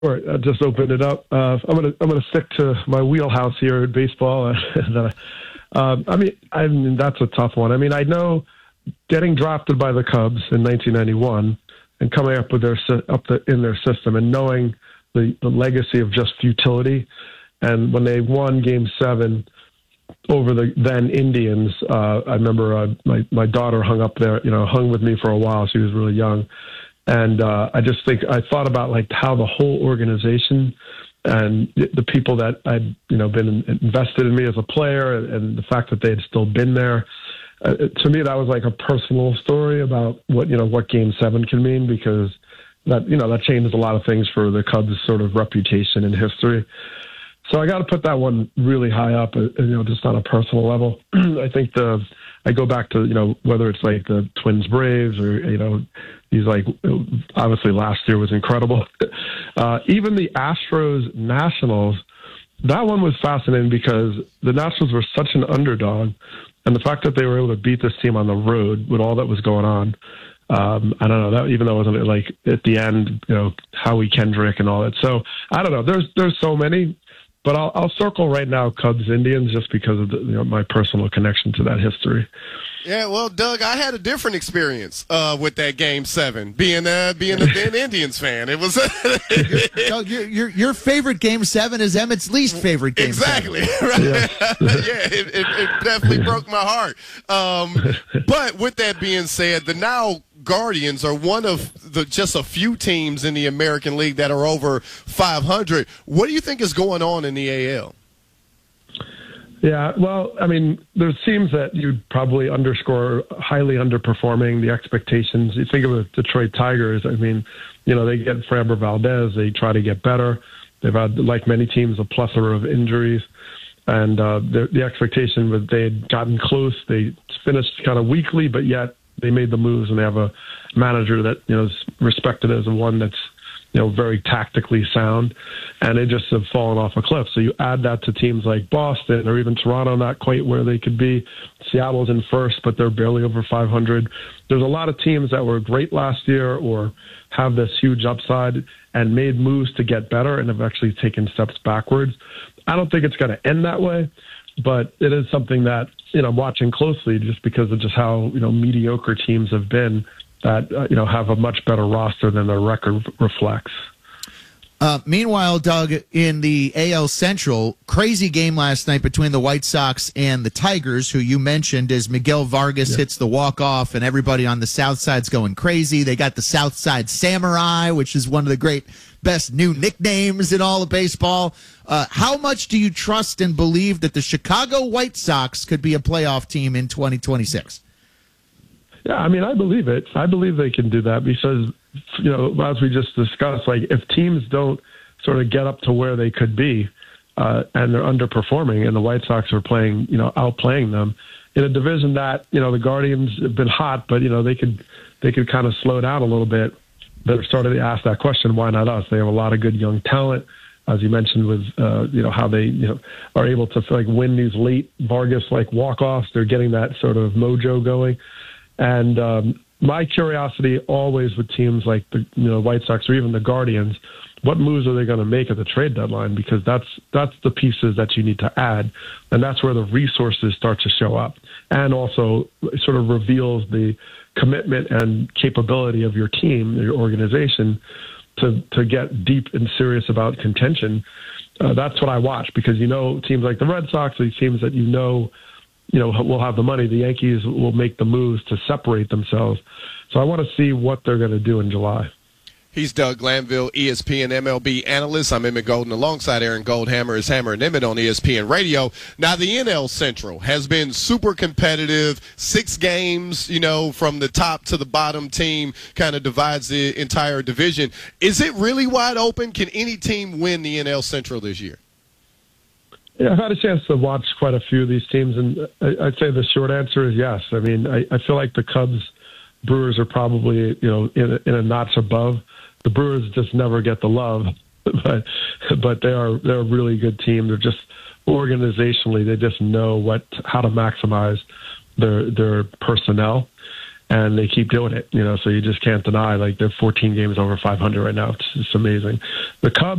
All right, I just opened it up. I'm gonna stick to my wheelhouse here in baseball. I mean that's a tough one. I mean, I know getting drafted by the Cubs in 1991 and coming up with in their system and knowing the legacy of just futility, and when they won Game 7 over the then Indians, I remember my daughter hung with me for a while. She was really young. And I just think I thought about like how the whole organization and the people that I'd been invested in me as a player, and the fact that they had still been there. To me, that was like a personal story about what Game 7 can mean, because that changed a lot of things for the Cubs' sort of reputation and history. So I got to put that one really high up, just on a personal level. I think I go back to, whether it's like the Twins Braves or, he's like, obviously last year was incredible. Even the Astros Nationals, that one was fascinating because the Nationals were such an underdog. And the fact that they were able to beat this team on the road with all that was going on, I don't know, that even though it wasn't like at the end, Howie Kendrick and all that. So I don't know, there's so many. But I'll circle right now Cubs Indians just because of my personal connection to that history. Yeah, well, Doug, I had a different experience with that Game 7, being a then Indians fan. It was Doug, your favorite Game 7 is Emmett's least favorite Game 7. Exactly. Right? Yeah, it definitely broke my heart. But with that being said, the now Guardians are one of just a few teams in the American League that are over 500. What do you think is going on in the AL? Yeah, well, I mean, there's teams that you'd probably underscore highly underperforming the expectations. You think of the Detroit Tigers. I mean, they get Framber Valdez. They try to get better. They've had, like many teams, a plethora of injuries. And the expectation was they had gotten close. They finished kind of weakly, but yet they made the moves, and they have a manager that is respected as one that's very tactically sound, and they just have fallen off a cliff. So you add that to teams like Boston or even Toronto, not quite where they could be. Seattle's in first, but they're barely over 500. There's a lot of teams that were great last year or have this huge upside and made moves to get better and have actually taken steps backwards. I don't think it's going to end that way, but it is something that I'm watching closely just because of just how mediocre teams have been that have a much better roster than their record reflects. Meanwhile, Doug, in the AL Central, crazy game last night between the White Sox and the Tigers, who you mentioned as Miguel Vargas hits the walk-off, and everybody on the South Side's going crazy. They got the South Side Samurai, which is one of the best new nicknames in all of baseball. How much do you trust and believe that the Chicago White Sox could be a playoff team in 2026? Yeah, I mean, I believe it. I believe they can do that because, as we just discussed, like if teams don't sort of get up to where they could be and they're underperforming and the White Sox are playing, outplaying them in a division that, the Guardians have been hot, but, they could kind of slow down a little bit. They're starting to ask that question, why not us? They have a lot of good young talent, as you mentioned, with, how they, are able to win these late Vargas-like walk-offs. They're getting that sort of mojo going. And my curiosity always with teams like the White Sox or even the Guardians, what moves are they going to make at the trade deadline? Because that's the pieces that you need to add, and that's where the resources start to show up, and also sort of reveals the commitment and capability of your team, your organization, to get deep and serious about contention. That's what I watch because teams like the Red Sox, these teams that will have the money. The Yankees will make the moves to separate themselves. So I want to see what they're going to do in July. He's Doug Glanville, ESPN MLB analyst. I'm Emmett Golden alongside Aaron Goldhammer is Hammer and Emmett on ESPN Radio. Now, the NL Central has been super competitive. 6 games, from the top to the bottom team kind of divides the entire division. Is it really wide open? Can any team win the NL Central this year? Yeah, I've had a chance to watch quite a few of these teams, and I'd say the short answer is yes. I mean, I feel like the Cubs, Brewers are probably, in a notch above. The Brewers just never get the love, but they're a really good team. They're just organizationally, they just know how to maximize their personnel. and they keep doing it. So you just can't deny, like, they're 14 games over 500 right now. It's amazing. The Cubs,